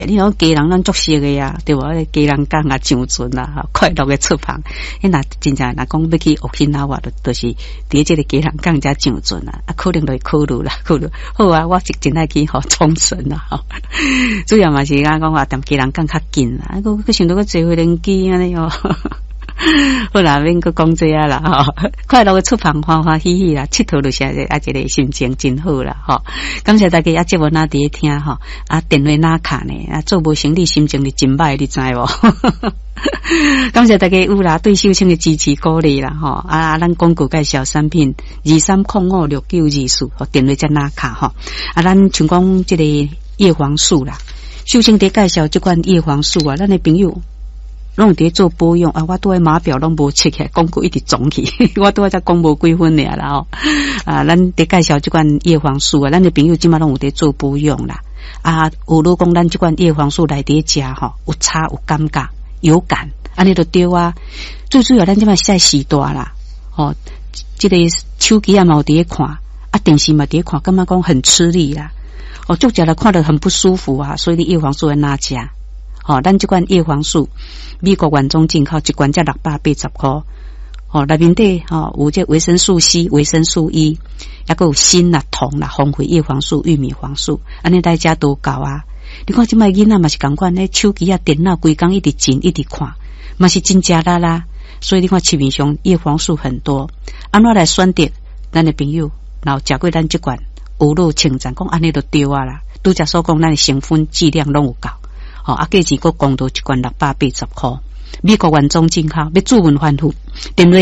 你讲家人咱足熟的呀，对无？家人讲啊上船啦，快乐的出航。那真正若讲要去奥克纳瓦，就是伫这个家人讲才上船啊，可能就会考虑啦，考虑好啊，我是真爱去冲绳啦，主要嘛是讲话踮家人讲较近啦，佮想到个坐飞轮机安尼哦。好啦，免个讲这啊啦快乐的出航，欢欢喜喜啦，佚佗就是一个心情真好啦感谢大家节目哪伫听电话哪卡呢做无生理心情是真歹，你知无？感谢大家有啦对秀清的支持鼓励啦咱广告介绍产品23056924电话在哪卡咱像讲这个叶黄素啦，秀清伫介绍这款叶黄素咱的朋友。拢伫做保养我拄诶码表拢无切起来，广告一直总去，我拄才讲无几分尔啦咱伫介绍即款叶黄素咱的朋友即马拢有伫做保养啦有如讲咱即款叶黄素内底食有差有感觉有感，安尼就对最主要咱即马在时代啦即个手机嘛有伫看电视嘛伫看，感觉讲很吃力啦足食了看得很不舒服所以你叶黄素要哪食咱这款叶黄素美国原装进口，一罐才680块内面底有这维生素 C、维生素 E， 还有锌啦、铜啦、红回叶黄素、玉米黄素，安尼大家都够你看这摆囡仔嘛是同款咧，手机电脑规工一直静一直看，嘛是真食力啦。所以你看市面上叶黄素很多，安怎来选择咱的朋友？然后食过咱这罐有路称赞，讲安尼就对啦。拄则所讲咱的成分剂量拢有够。价钱佫公道一罐680块，美国原装进口，要注文反复，电话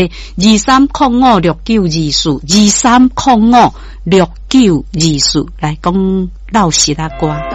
23056924，23056924来讲老实啊歌。